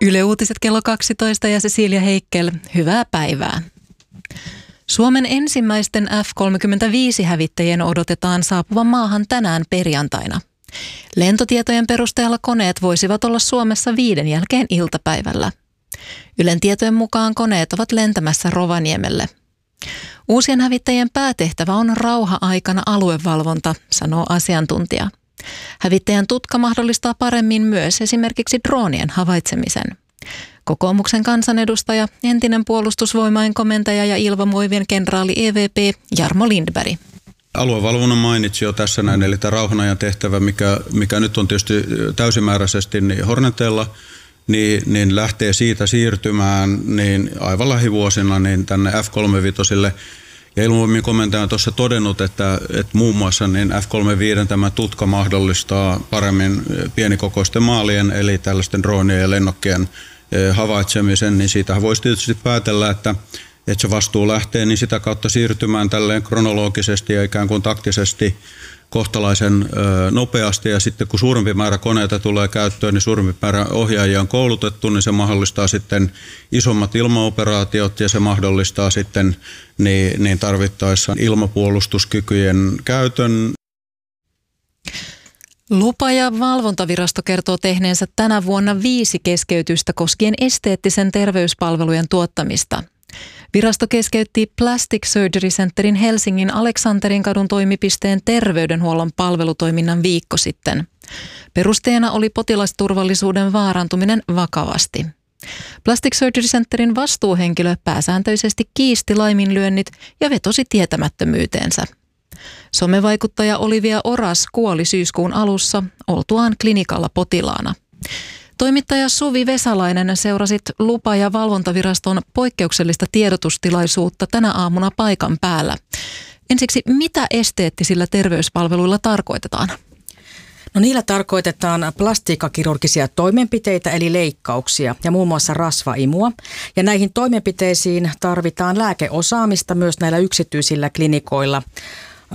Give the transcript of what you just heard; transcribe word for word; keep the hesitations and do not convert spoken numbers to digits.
Yle Uutiset kello kaksitoista ja Cecilia Heikkel, hyvää päivää. Suomen ensimmäisten F kolmekymmentäviisi-hävittäjien odotetaan saapuvan maahan tänään perjantaina. Lentotietojen perusteella koneet voisivat olla Suomessa viiden jälkeen iltapäivällä. Ylen tietojen mukaan koneet ovat lentämässä Rovaniemelle. Uusien hävittäjien päätehtävä on rauha-aikana aluevalvonta, sanoo asiantuntija. Hävittäjän tutka mahdollistaa paremmin myös esimerkiksi droonien havaitsemisen. Kokoomuksen kansanedustaja, entinen puolustusvoimain komentaja ja ilmavoimien kenraali E V P Jarmo Lindberg. Aluevalvonnan mainitsi jo tässä näin, eli tämä rauhanajan tehtävä, mikä, mikä nyt on tietysti täysimääräisesti niin Horneteilla, niin, niin lähtee siitä siirtymään niin aivan lähivuosina niin tänne F kolmekymmentäviisi. Ja ilmavoimien komentaja on tuossa todennut, että, että muun muassa niin F kolmekymmentäviisi tämä tutka mahdollistaa paremmin pienikokoisten maalien, eli tällaisten droonien ja lennokkien havaitsemisen, niin siitä voisi tietysti päätellä, että, että se vastuu lähtee niin sitä kautta siirtymään tälleen kronologisesti ja ikään kuin taktisesti kohtalaisen ö, nopeasti, ja sitten kun suurempi määrä koneita tulee käyttöön, niin suurempi määrä ohjaajia on koulutettu, niin se mahdollistaa sitten isommat ilmaoperaatiot ja se mahdollistaa sitten niin, niin tarvittaessa ilmapuolustuskykyjen käytön. Lupa- ja valvontavirasto kertoo tehneensä tänä vuonna viisi keskeytystä koskien esteettisen terveyspalvelujen tuottamista. Virasto keskeytti Plastic Surgery Centerin Helsingin Aleksanterin kadun toimipisteen terveydenhuollon palvelutoiminnan viikko sitten. Perusteena oli potilasturvallisuuden vaarantuminen vakavasti. Plastic Surgery Centerin vastuuhenkilö pääsääntöisesti kiisti laiminlyönnit ja vetosi tietämättömyyteensä. Somevaikuttaja Olivia Oras kuoli syyskuun alussa oltuaan klinikalla potilaana. Toimittaja Suvi Vesalainen seurasit lupa- ja valvontaviraston poikkeuksellista tiedotustilaisuutta tänä aamuna paikan päällä. Ensiksi, mitä esteettisillä terveyspalveluilla tarkoitetaan? No niillä tarkoitetaan plastiikkakirurgisia toimenpiteitä eli leikkauksia ja muun muassa rasvaimua. Ja näihin toimenpiteisiin tarvitaan lääkeosaamista myös näillä yksityisillä klinikoilla.